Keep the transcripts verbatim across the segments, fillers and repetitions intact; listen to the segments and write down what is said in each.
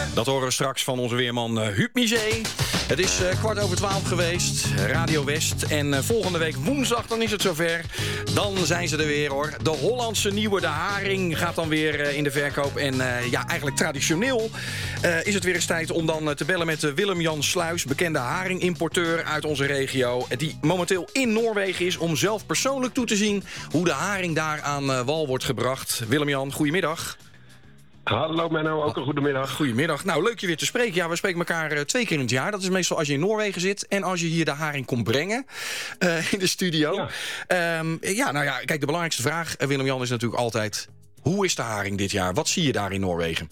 Dat horen we straks van onze weerman uh, Huub Misé. Het is uh, kwart over twaalf geweest, Radio West. En uh, volgende week woensdag, dan is het zover. Dan zijn ze er weer, hoor. De Hollandse nieuwe, de haring, gaat dan weer uh, in de verkoop. En uh, ja, eigenlijk traditioneel uh, is het weer eens tijd om dan uh, te bellen met uh, Willem-Jan Sluis, bekende haringimporteur uit onze regio, die momenteel in Noorwegen is om zelf persoonlijk toe te zien hoe de haring daar aan uh, wal wordt gebracht. Willem-Jan, goedemiddag. Hallo Menno, ook een goedemiddag. Goedemiddag. Nou, leuk je weer te spreken. Ja, we spreken elkaar uh, twee keer in het jaar. Dat is meestal als je in Noorwegen zit en als je hier de haring komt brengen uh, in de studio. Ja. Um, ja, nou ja, kijk, de belangrijkste vraag, uh, Willem-Jan, is natuurlijk altijd: hoe is de haring dit jaar? Wat zie je daar in Noorwegen?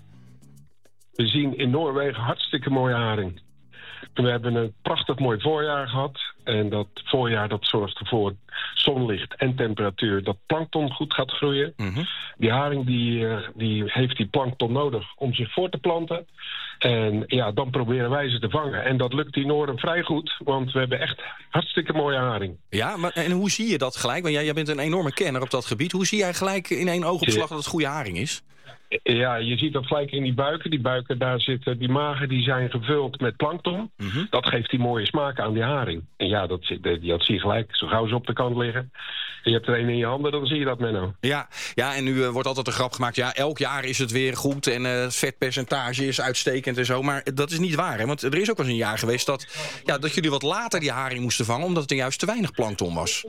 We zien in Noorwegen hartstikke mooie haring. We hebben een prachtig mooi voorjaar gehad. En dat voorjaar dat zorgt ervoor zonlicht en temperatuur dat plankton goed gaat groeien. Mm-hmm. Die haring die, die heeft die plankton nodig om zich voor te planten. En ja, dan proberen wij ze te vangen. En dat lukt in Noorden vrij goed, want we hebben echt hartstikke mooie haring. Ja, maar en hoe zie je dat gelijk? Want jij, jij bent een enorme kenner op dat gebied. Hoe zie jij gelijk in één oogopslag dat het goede haring is? Ja, je ziet dat gelijk in die buiken. Die buiken, daar zitten die magen, die zijn gevuld met plankton. Mm-hmm. Dat geeft die mooie smaak aan die haring. En ja, dat, dat zie je gelijk. Zo gauw ze op de kant liggen en je hebt er een in je handen, dan zie je dat, Menno. Ja, ja en nu uh, wordt altijd een grap gemaakt. Ja, elk jaar is het weer goed en uh, het vetpercentage is uitstekend en zo. Maar dat is niet waar, hè? Want er is ook wel eens een jaar geweest dat, ja, dat jullie wat later die haring moesten vangen, omdat er juist te weinig plankton was.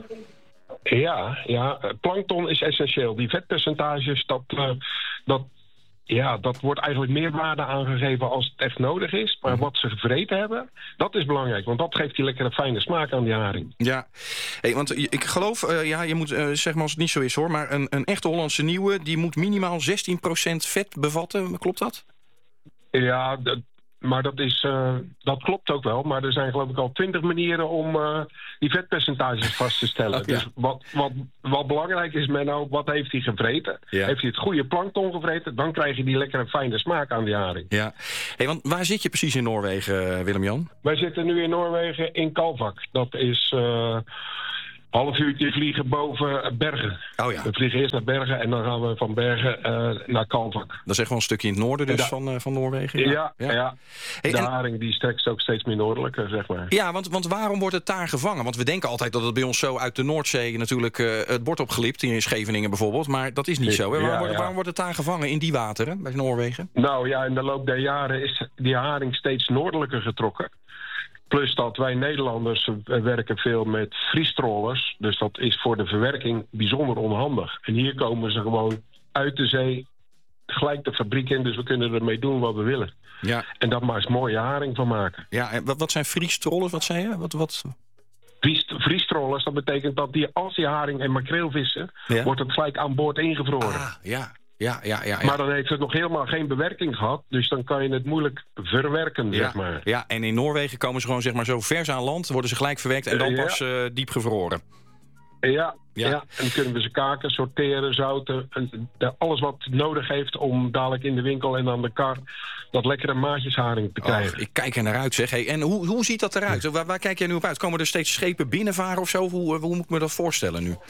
Ja, ja, plankton is essentieel. Die vetpercentages, dat, uh, dat, ja, dat wordt eigenlijk meer waarde aangegeven als het echt nodig is. Maar wat ze gevreten hebben, dat is belangrijk. Want dat geeft die lekkere fijne smaak aan die haring. Ja, hey, want ik geloof, uh, ja, je moet uh, zeg maar als het niet zo is hoor, maar een, een echte Hollandse nieuwe, die moet minimaal zestien procent vet bevatten. Klopt dat? Ja, dat... Maar dat, is, uh, dat klopt ook wel. Maar er zijn geloof ik al twintig manieren om uh, die vetpercentages vast te stellen. Oh, ja. Dus wat, wat, wat belangrijk is, Menno, wat heeft hij gevreten? Ja. Heeft hij het goede plankton gevreten? Dan krijg je die lekkere fijne smaak aan die haring. Ja. Hey, want waar zit je precies in Noorwegen, Willem-Jan? Wij zitten nu in Noorwegen in Kalvak. Dat is uh, half uurtje vliegen boven Bergen. Oh ja. We vliegen eerst naar Bergen en dan gaan we van Bergen uh, naar Kalvak. Dat is echt wel een stukje in het noorden dus da- van, uh, van Noorwegen? Ja, ja. ja. ja. Hey, de en... haring die strekt ook steeds meer noordelijker, zeg maar. Ja, want, want waarom wordt het daar gevangen? Want we denken altijd dat het bij ons zo uit de Noordzee natuurlijk uh, het bord opgelipt, in Scheveningen bijvoorbeeld. Maar dat is niet zo, hè? Waarom, ja, wordt, ja. waarom wordt het daar gevangen, in die wateren, bij Noorwegen? Nou ja, in de loop der jaren is die haring steeds noordelijker getrokken. Plus dat wij Nederlanders werken veel met vriestrollers. Dus dat is voor de verwerking bijzonder onhandig. En hier komen ze gewoon uit de zee gelijk de fabriek in. Dus we kunnen ermee doen wat we willen. Ja. En daar maar eens mooie haring van maken. Ja, en wat, wat zijn vriestrollers? Wat zei je? Wat, wat... Vries, vriestrollers, dat betekent dat die, als die haring en makreel vissen, ja? wordt het gelijk aan boord ingevroren. Ah, ja. Ja, ja, ja, ja. Maar dan heeft het nog helemaal geen bewerking gehad. Dus dan kan je het moeilijk verwerken, ja, zeg maar. Ja, en in Noorwegen komen ze gewoon zeg maar zo vers aan land, worden ze gelijk verwerkt en dan uh, ja. pas uh, diep gevroren. Ja, ja. ja, en dan kunnen we ze kaken, sorteren, zouten. En alles wat nodig heeft om dadelijk in de winkel en aan de kar dat lekkere maatjesharing te krijgen. Oh, ik kijk er naar uit, zeg. Hey, en hoe, hoe ziet dat eruit? Ja. Waar, waar kijk jij nu op uit? Komen er steeds schepen binnenvaren of zo? Hoe, hoe moet ik me dat voorstellen nu?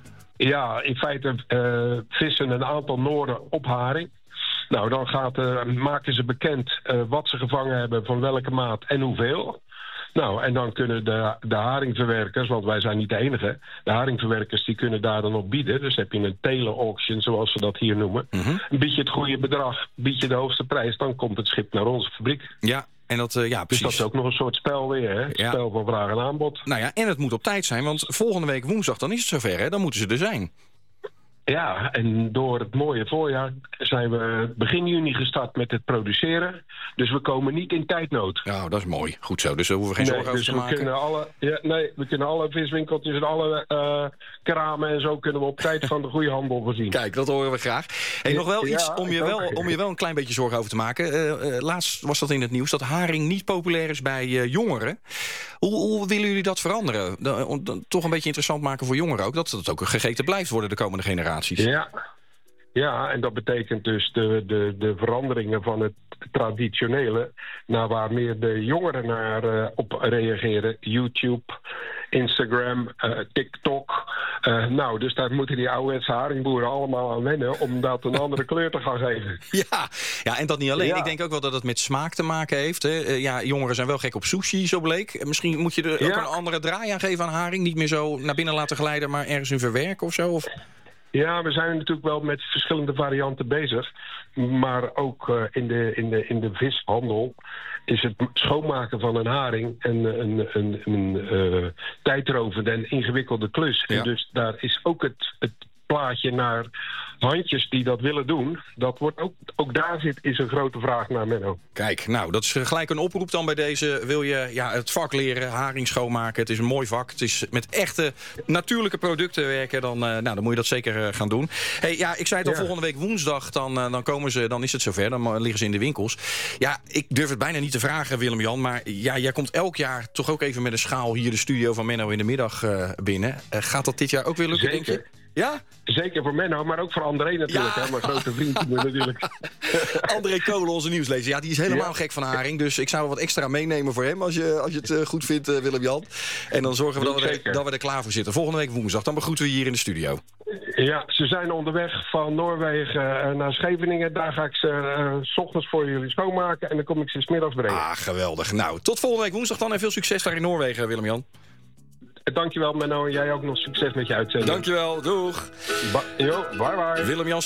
Ja, in feite uh, vissen een aantal Noorden op haring. Nou, dan gaat, uh, maken ze bekend uh, wat ze gevangen hebben, van welke maat en hoeveel. Nou, en dan kunnen de, de haringverwerkers, want wij zijn niet de enige, de haringverwerkers die kunnen daar dan op bieden. Dus heb je een tele-auction, zoals ze dat hier noemen. Mm-hmm. Bied je het goede bedrag, bied je de hoogste prijs, dan komt het schip naar onze fabriek. Ja. En dat, uh, ja, precies. Dus dat is ook nog een soort spel weer, hè? Ja. Spel van vraag en aanbod. Nou ja, en het moet op tijd zijn, want volgende week woensdag, dan is het zover, hè? Dan moeten ze er zijn. Ja, en door het mooie voorjaar zijn we begin juni gestart met het produceren. Dus we komen niet in tijdnood. Nou, dat is mooi. Goed zo. Dus daar hoeven we geen nee, zorgen dus over te we maken. Kunnen alle, ja, nee, we kunnen alle viswinkeltjes en alle uh, kramen en zo kunnen we op tijd van de goede handel voorzien. Kijk, dat horen we graag. Hey, nog wel iets ja, om, je wel, om je wel een klein beetje zorgen over te maken. Uh, uh, laatst was dat in het nieuws, dat haring niet populair is bij uh, jongeren. Hoe, hoe willen jullie dat veranderen? De, uh, toch een beetje interessant maken voor jongeren ook. Dat het ook gegeten blijft worden de komende generaties. Ja. Ja, en dat betekent dus de, de, de veranderingen van het traditionele naar waar meer de jongeren naar uh, op reageren. YouTube, Instagram, uh, TikTok. Uh, nou, dus daar moeten die ouderwetse haringboeren allemaal aan wennen om dat een andere kleur te gaan geven. Ja, ja, en dat niet alleen. Ja. Ik denk ook wel dat het met smaak te maken heeft. Hè. Uh, ja, jongeren zijn wel gek op sushi, zo bleek. Misschien moet je er Ja. ook een andere draai aan geven aan haring. Niet meer zo naar binnen laten glijden, maar ergens in verwerken of zo. Of... Ja, we zijn natuurlijk wel met verschillende varianten bezig. Maar ook uh, in, de, in, de, in de vishandel is het schoonmaken van een haring een, een, een, een uh, tijdrovende en ingewikkelde klus. Ja. En dus daar is ook het, het plaatje naar handjes die dat willen doen. Dat wordt ook, ook daar zit is een grote vraag naar, Menno. Kijk, nou, dat is gelijk een oproep dan bij deze. Wil je ja, het vak leren, haring schoonmaken? Het is een mooi vak. Het is met echte natuurlijke producten werken. Dan, uh, nou, dan moet je dat zeker uh, gaan doen. Hey, ja, ik zei het al, Ja. volgende week woensdag, dan, uh, dan komen ze, dan is het zover. Dan liggen ze in de winkels. Ja, ik durf het bijna niet te vragen, Willem-Jan. Maar ja, jij komt elk jaar toch ook even met een schaal hier de studio van Menno in de middag uh, binnen. Uh, gaat dat dit jaar ook weer lukken, Zeker. denk je? Ja? Zeker voor Menno, maar ook voor André natuurlijk. Ja. Hè, mijn grote vriend natuurlijk. André Kolen, onze nieuwslezer. Ja, die is helemaal Ja. gek van haring. Dus ik zou wat extra meenemen voor hem als je, als je het uh, goed vindt, uh, Willem-Jan. En dan zorgen we dat we, er, Zeker. dat we er klaar voor zitten. Volgende week woensdag, dan begroeten we je hier in de studio. Ja, ze zijn onderweg van Noorwegen uh, naar Scheveningen. Daar ga ik ze uh, 's ochtends voor jullie schoonmaken en dan kom ik ze 's middags brengen. Ah, geweldig. Nou, tot volgende week woensdag dan en veel succes daar in Noorwegen, Willem-Jan. Dankjewel, Menno. En jij ook nog succes met je uitzending. Dankjewel, doeg. Ba- jo, bye bye. Willem-Jan